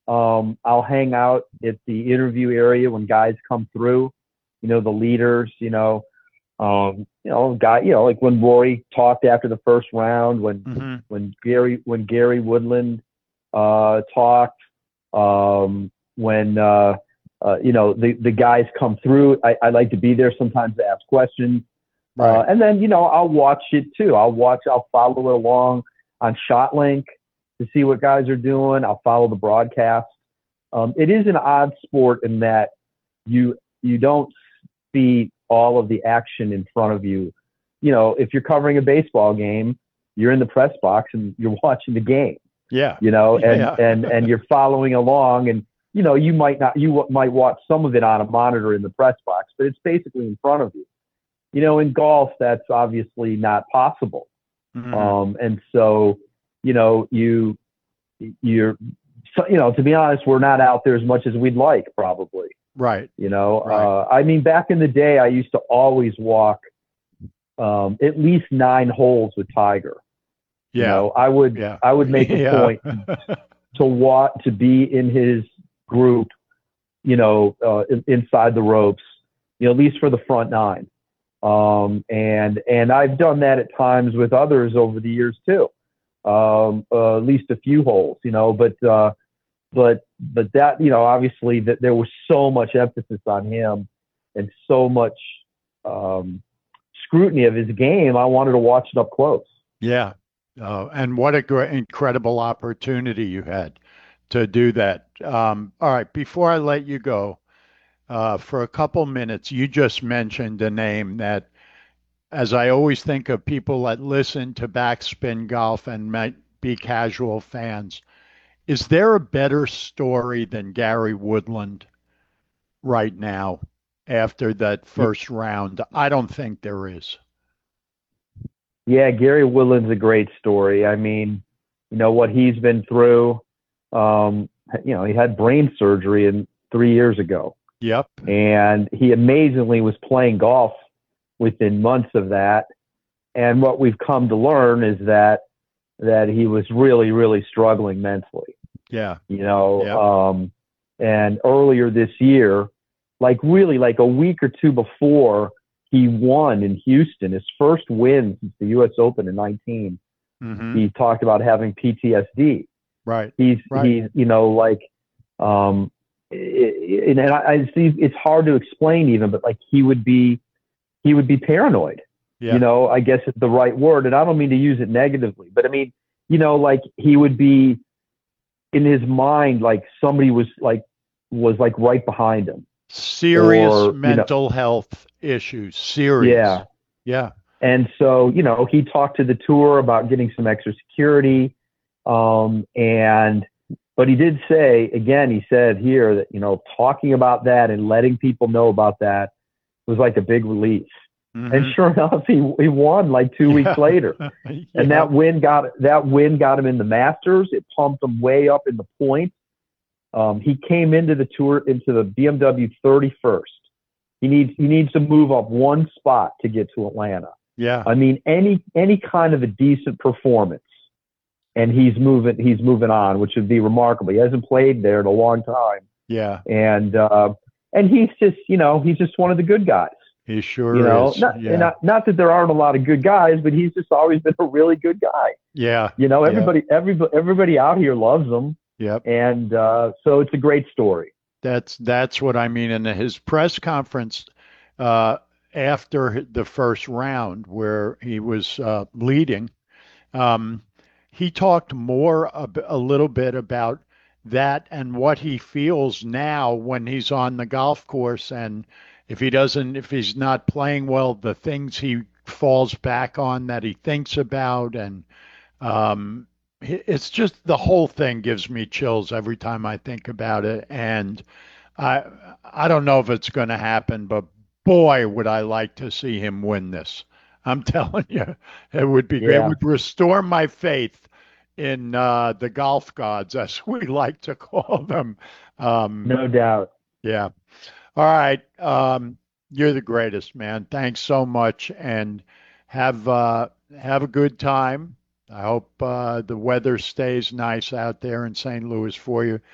I'll hang out at the interview area when guys come through, the leaders, like when Rory talked after the first round, Hmm. when Gary Woodland talked, when the guys come through. I like to be there sometimes to ask questions. Right. And then, I'll watch it too. I'll follow it along on ShotLink to see what guys are doing. I'll follow the broadcast. It is an odd sport in that you don't see all of the action in front of you. If you're covering a baseball game, you're in the press box and you're watching the game, Yeah. and Yeah. and you're following along, and you might watch some of it on a monitor in the press box, but it's basically in front of you. In golf, that's obviously not possible. Hmm. And so, you you're to be honest, we're not out there as much as we'd like, probably. Right. Right. I mean, back in the day, I used to always walk at least 9 holes with Tiger. Yeah. Yeah. I would make a Yeah. point to be in his group, inside the ropes, at least for the front 9. And I've done that at times with others over the years too. At least a few holes, but that, obviously that there was so much emphasis on him and so much scrutiny of his game. I wanted to watch it up close. Yeah. And what a great, incredible opportunity you had to do that. All right. Before I let you go, for a couple minutes, you just mentioned a name that, as I always think of people that listen to Backspin Golf and might be casual fans, is there a better story than Gary Woodland right now after that first round? I don't think there is. Yeah, Gary Woodland's a great story. I mean, what he's been through. Um, he had brain surgery 3 years ago, Yep. and he amazingly was playing golf within months of that. And what we've come to learn is that he was really, really struggling mentally. Yeah. You know, Yep. and earlier this year, like really like a week or two before he won in Houston, his first win since the U.S. Open in 19, Hmm. he talked about having PTSD. Right. Right. He's like, um, and I see it's hard to explain even, but like he would be paranoid. Yeah. I guess it's the right word, and I don't mean to use it negatively, but I mean, like he would be in his mind like somebody was like right behind him, Serious or mental health issues. Serious. yeah. Yeah. And so, he talked to the tour about getting some extra security. And, but he did say, again, he said here that, talking about that and letting people know about that was like a big release. And Hmm. sure enough, he won like 2 weeks Yeah. later. And Yeah. that win got him in the Masters. It pumped him way up in the points. He came into the BMW 31st. He needs to move up one spot to get to Atlanta. Yeah. I mean, any kind of a decent performance, and he's moving on, which would be remarkable. He hasn't played there in a long time, Yeah. and he's just one of the good guys. He sure is. Not and Yeah. not that there aren't a lot of good guys, but he's just always been a really good guy. Yeah. Yeah. Everybody out here loves him, Yep. and so it's a great story. That's what I mean. In his press conference uh, after the first round, where he was leading, um, he talked more a little bit about that and what he feels now when he's on the golf course, and if he's not playing well, the things he falls back on that he thinks about, and it's just the whole thing gives me chills every time I think about it. And I I don't know if it's going to happen, but boy, would I like to see him win this. I'm telling you, it would be great. It Yeah, would restore my faith in the golf gods, as we like to call them. Um, no doubt. yeah. All right. You're the greatest, man. Thanks so much, and have uh, have a good time. I hope the weather stays nice out there in St. Louis for you.